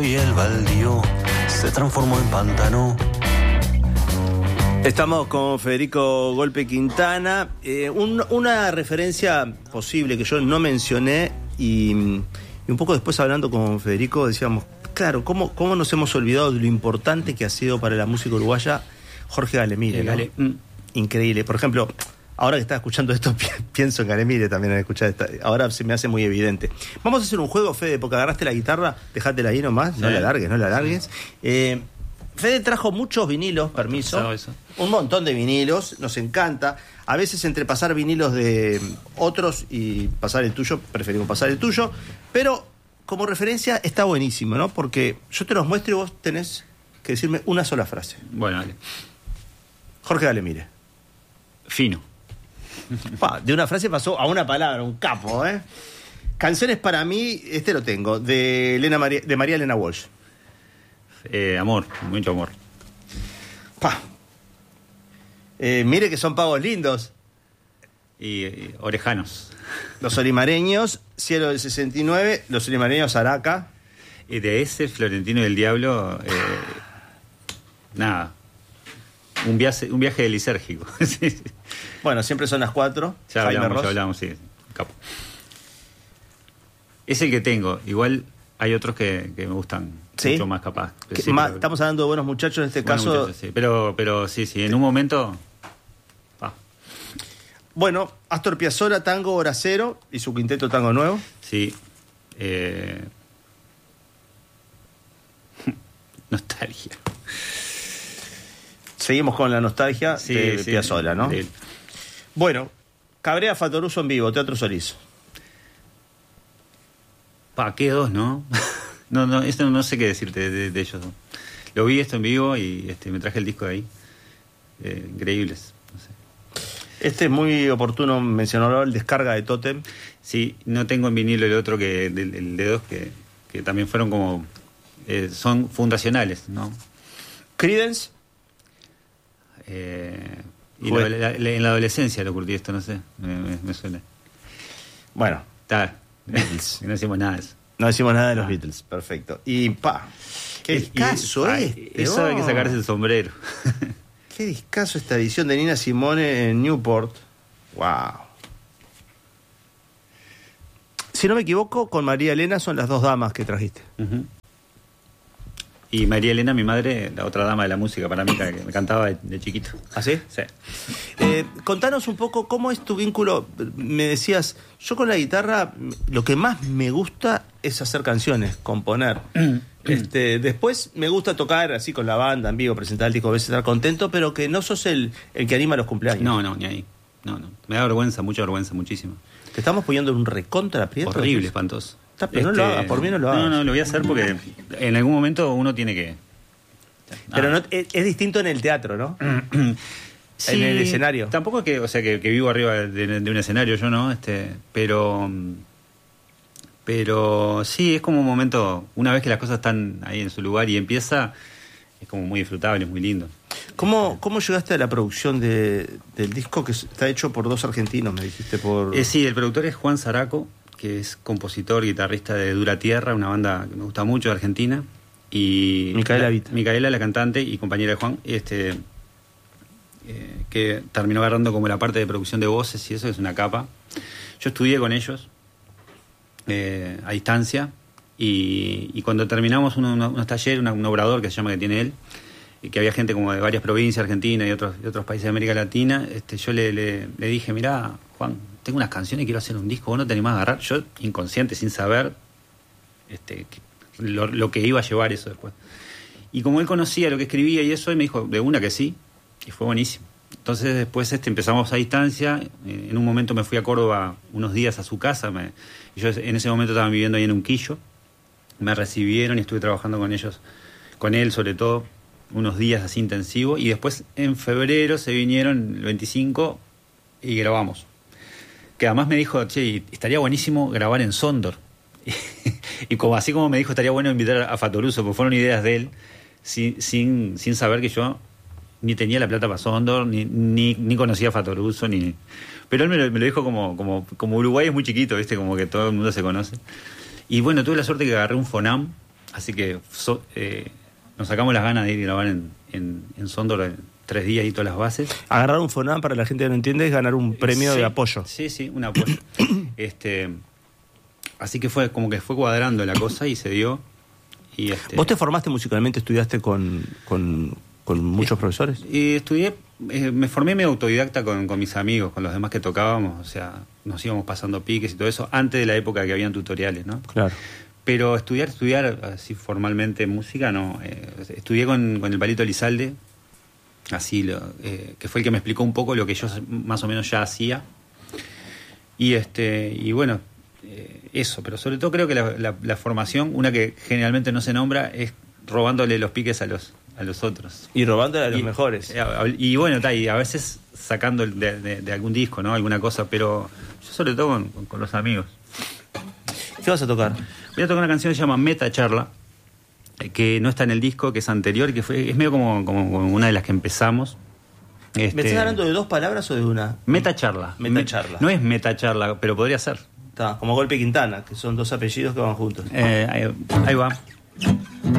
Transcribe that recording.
Y el baldío se transformó en pantano. Estamos con Federico Golpe Quintana. Una referencia posible que yo no mencioné y un poco después hablando con Federico decíamos, claro, ¿cómo nos hemos olvidado de lo importante que ha sido para la música uruguaya Jorge Galemire, ¿no? Increíble. Por ejemplo, ahora que estaba escuchando esto, pienso en Galemire también al escuchar esta. Ahora se me hace muy evidente. Vamos a hacer un juego, Fede, porque agarraste la guitarra, dejátela ahí nomás, sí. No la alargues. Fede trajo muchos vinilos, permiso. Eso. Un montón de vinilos, nos encanta. A veces entre pasar vinilos de otros y pasar el tuyo, preferimos pasar el tuyo. Pero como referencia está buenísimo, ¿no? Porque yo te los muestro y vos tenés que decirme una sola frase. Bueno, dale. Jorge Galemire. Fino. De una frase pasó a una palabra, un capo, ¿eh? Canciones para mí, lo tengo, de María Elena Walsh. Amor, mucho amor. Mire que son pagos lindos. Y orejanos. Los Olimareños, Cielo del 69, Los Olimareños Araca. Y de ese Florentino del Diablo, nada. Un viaje lisérgico. Sí. Bueno, siempre son las 4. Ya hablamos, sí. Capo. Es el que tengo. Igual hay otros que me gustan, ¿sí? Mucho más capaz. Sí, pero, estamos hablando de buenos muchachos en este caso. Muchachos, sí. Pero sí, en un momento. Bueno, Astor Piazzolla, Tango Hora Cero y su quinteto Tango Nuevo. Sí. Nostalgia. Seguimos con la nostalgia de Piazzolla, ¿no? Sí. Bueno, Cabrera Fattoruso en vivo, Teatro Solís. ¿Qué dos, no? No, esto no sé qué decirte de ellos. ¿No? Lo vi esto en vivo y me traje el disco de ahí. Increíbles. No sé. Es muy oportuno mencionarlo, el Descarga de Tótem. Sí, no tengo en vinilo el otro que el de dos que también fueron como son fundacionales, ¿no? Creedence. En la adolescencia lo curtí esto, no sé, me suena. Bueno, está. No decimos nada de eso. No decimos nada de los Beatles, perfecto. Y qué discazo eso hay que sacarse el sombrero. Qué discazo esta edición de Nina Simone en Newport. Wow. Si no me equivoco, con María Elena son las dos damas que trajiste. Uh-huh. Y María Elena, mi madre, la otra dama de la música para mí, que me cantaba de chiquito. ¿Ah, sí? Sí. Contanos un poco cómo es tu vínculo. Me decías, yo con la guitarra lo que más me gusta es hacer canciones, componer. Después me gusta tocar así con la banda, en vivo, presentar el disco, a veces estar contento, pero que no sos el que anima los cumpleaños. No, ni ahí. No. Me da vergüenza, mucha vergüenza, muchísimo. Te estamos poniendo un recontra aprieto. Horrible, espantoso. Pero no lo hagas, por mí no lo hagas. No, lo voy a hacer porque en algún momento uno tiene que... Pero es distinto en el teatro, ¿no? Sí, en el escenario. Tampoco es que vivo arriba de un escenario, yo no, pero sí, es como un momento, una vez que las cosas están ahí en su lugar y empieza, es como muy disfrutable, es muy lindo. ¿Cómo llegaste a la producción del disco que está hecho por dos argentinos, me dijiste? Sí, el productor es Juan Zaraco, que es compositor, guitarrista de Dura Tierra, una banda que me gusta mucho de Argentina, y Micaela, la cantante y compañera de Juan, que terminó agarrando como la parte de producción de voces y eso, es una capa. Yo estudié con ellos a distancia y cuando terminamos unos talleres, un obrador que se llama, que tiene él, y que había gente como de varias provincias, Argentina y otros países de América Latina, yo le dije, mirá, Juan, tengo unas canciones y quiero hacer un disco, ¿vos no te animás a agarrar? Yo, inconsciente, sin saber lo que iba a llevar eso después. Y como él conocía lo que escribía y eso, él me dijo de una que sí, y fue buenísimo. Entonces después empezamos a distancia. En un momento me fui a Córdoba unos días a su casa. Yo en ese momento estaba viviendo ahí en Unquillo. Me recibieron y estuve trabajando con ellos, con él sobre todo, unos días así intensivos. Y después en febrero se vinieron el 25 y grabamos. Que además me dijo, che, estaría buenísimo grabar en Sondor. Y así como me dijo, estaría bueno invitar a Fattoruso, porque fueron ideas de él, sin saber que yo ni tenía la plata para Sondor, ni conocía a Fattoruso, pero él me lo dijo como Uruguay es muy chiquito, ¿viste? Como que todo el mundo se conoce. Y bueno, tuve la suerte que agarré un Fonam Así que nos sacamos las ganas de ir a grabar en Sondor en 3 días y todas las bases. Agarrar un Fonam, para la gente que no entiende, es ganar un premio de apoyo. Sí, un apoyo. Así que fue como que fue cuadrando la cosa y se dio. Y ¿Vos te formaste musicalmente, estudiaste con muchos profesores? Estudié, me formé medio autodidacta con mis amigos, con los demás que tocábamos, o sea, nos íbamos pasando piques y todo eso, antes de la época que habían tutoriales, ¿no? Claro. Pero estudiar así formalmente música, no. Estudié con el Palito Elizalde, así, que fue el que me explicó un poco lo que yo más o menos ya hacía. Y bueno, eso, pero sobre todo creo que la formación, una que generalmente no se nombra, es robándole los piques a los otros. Y robándole a los mejores. Y bueno, y a veces sacando de algún disco, ¿no? Alguna cosa, pero yo sobre todo con los amigos. ¿Qué vas a tocar? Voy a tocar una canción que se llama Meta Charla, que no está en el disco, que es anterior, que es medio como una de las que empezamos. ¿Me estás hablando de 2 palabras o de una? Meta Charla. Meta Charla. No es Meta Charla, pero podría ser. Está, como Golpe Quintana, que son 2 apellidos que van juntos. Ahí va.